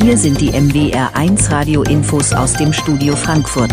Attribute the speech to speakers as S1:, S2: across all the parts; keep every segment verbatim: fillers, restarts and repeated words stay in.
S1: Hier sind die M W R eins Radio-Infos aus dem Studio Frankfurt.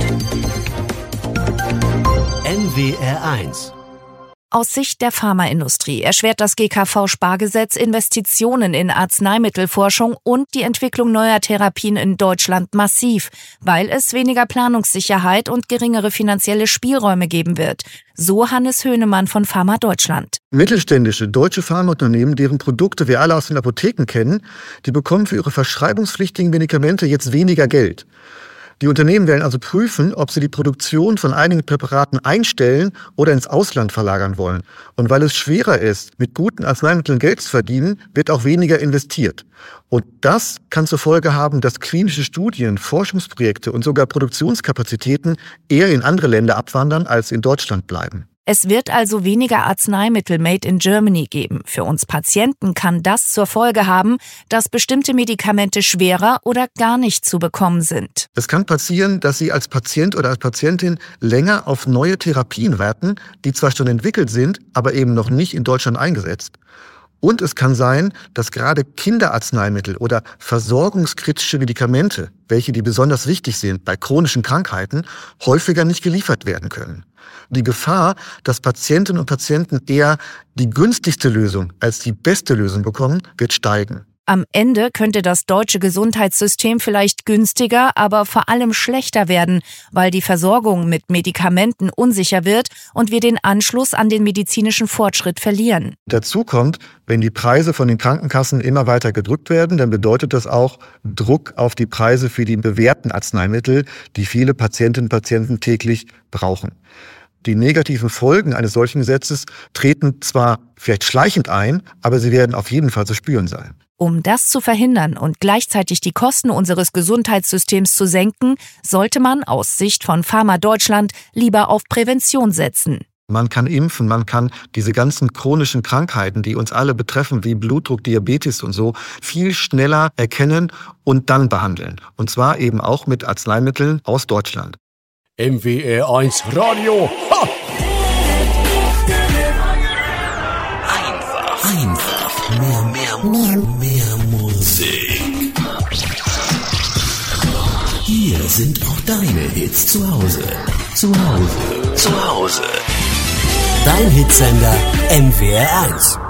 S2: M W R eins.
S3: Aus Sicht der Pharmaindustrie erschwert das G K V-Spargesetz Investitionen in Arzneimittelforschung und die Entwicklung neuer Therapien in Deutschland massiv, weil es weniger Planungssicherheit und geringere finanzielle Spielräume geben wird. So Hannes Höhnemann von Pharma Deutschland.
S4: Mittelständische deutsche Pharmaunternehmen, deren Produkte wir alle aus den Apotheken kennen, die bekommen für ihre verschreibungspflichtigen Medikamente jetzt weniger Geld. Die Unternehmen werden also prüfen, ob sie die Produktion von einigen Präparaten einstellen oder ins Ausland verlagern wollen. Und weil es schwerer ist, mit guten Arzneimitteln Geld zu verdienen, wird auch weniger investiert. Und das kann zur Folge haben, dass klinische Studien, Forschungsprojekte und sogar Produktionskapazitäten eher in andere Länder abwandern, als in Deutschland bleiben.
S3: Es wird also weniger Arzneimittel made in Germany geben. Für uns Patienten kann das zur Folge haben, dass bestimmte Medikamente schwerer oder gar nicht zu bekommen sind.
S4: Es kann passieren, dass Sie als Patient oder als Patientin länger auf neue Therapien warten, die zwar schon entwickelt sind, aber eben noch nicht in Deutschland eingesetzt. Und es kann sein, dass gerade Kinderarzneimittel oder versorgungskritische Medikamente, welche die besonders wichtig sind bei chronischen Krankheiten, häufiger nicht geliefert werden können. Die Gefahr, dass Patientinnen und Patienten eher die günstigste Lösung als die beste Lösung bekommen, wird steigen.
S3: Am Ende könnte das deutsche Gesundheitssystem vielleicht günstiger, aber vor allem schlechter werden, weil die Versorgung mit Medikamenten unsicher wird und wir den Anschluss an den medizinischen Fortschritt verlieren.
S4: Dazu kommt, wenn die Preise von den Krankenkassen immer weiter gedrückt werden, dann bedeutet das auch Druck auf die Preise für die bewährten Arzneimittel, die viele Patientinnen und Patienten täglich brauchen. Die negativen Folgen eines solchen Gesetzes treten zwar vielleicht schleichend ein, aber sie werden auf jeden Fall zu spüren sein.
S3: Um das zu verhindern und gleichzeitig die Kosten unseres Gesundheitssystems zu senken, sollte man aus Sicht von Pharma Deutschland lieber auf Prävention setzen.
S4: Man kann impfen, man kann diese ganzen chronischen Krankheiten, die uns alle betreffen, wie Blutdruck, Diabetes und so, viel schneller erkennen und dann behandeln. Und zwar eben auch mit Arzneimitteln aus Deutschland.
S2: M W R eins Radio. Ha! Einfach. Einfach. Mehr, mehr, mehr, mehr Musik. Hier sind auch deine Hits zu Hause. Zu Hause. Zu Hause. Dein Hitsender M W R eins.